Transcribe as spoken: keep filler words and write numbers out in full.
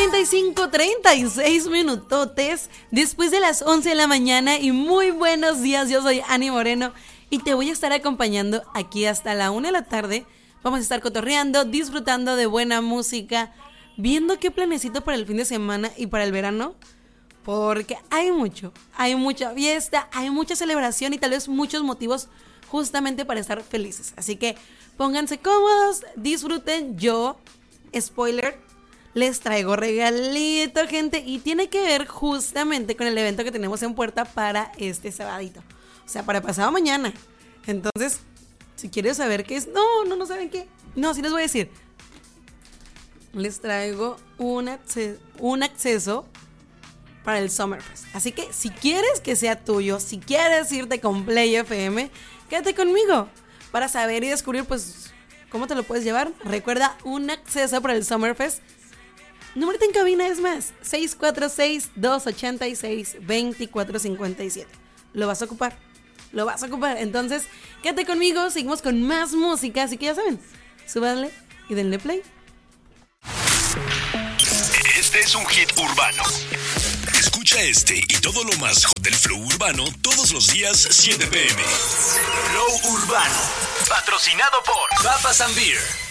treinta y cinco, treinta y seis minutotes después de las once de la mañana y muy buenos días, yo soy Ani Moreno y te voy a estar acompañando aquí hasta la una de la tarde. Vamos a estar cotorreando, disfrutando de buena música, viendo qué planecito para el fin de semana y para el verano, porque hay mucho, hay mucha fiesta, hay mucha celebración y tal vez muchos motivos justamente para estar felices. Así que pónganse cómodos, disfruten. Yo, spoiler, les traigo regalito, gente, y tiene que ver justamente con el evento que tenemos en puerta para este sabadito, o sea, para pasado mañana. Entonces, si quieres saber qué es, no, no, no saben qué, no, sí les voy a decir. Les traigo un, acce- un acceso para el Summerfest. Así que si quieres que sea tuyo, si quieres irte con Play F M, quédate conmigo para saber y descubrir, pues, cómo te lo puedes llevar. Recuerda, un acceso para el Summerfest. Número en cabina es más, seis cuatro seis, dos ocho seis, dos cuatro cinco siete. Lo vas a ocupar, lo vas a ocupar. Entonces, quédate conmigo, seguimos con más música. Así que ya saben, súbanle y denle play. Este es un hit urbano. Escucha este y todo lo más hot del flow urbano todos los días, siete p m. Flow Urbano, patrocinado por Papas and Beer.